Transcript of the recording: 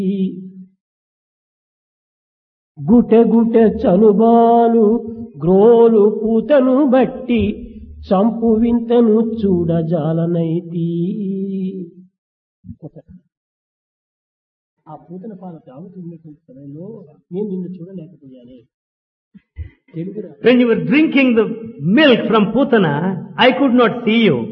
గుటె గుటె చనుబాలు గ్రోలు పూతను బట్టి చంపు వింతను చూడజాలనైతి. ఆ పూతన పాల తాగుతున్నటువంటి సమయంలో నేను నిన్ను చూడలేకపోయానే. When you were drinking the milk from Putana, I could not see you.